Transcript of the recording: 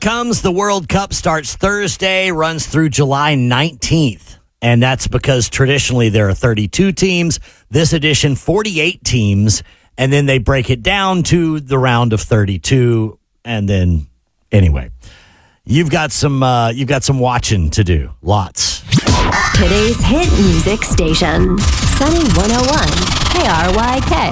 comes. The World Cup starts Thursday, runs through July 19th. And that's because traditionally there are 32 teams. This edition, 48 teams. And then they break it down to the round of 32. And then, anyway, you've got some watching to do. Lots. Today's hit music station, Sunny 101 KRYK.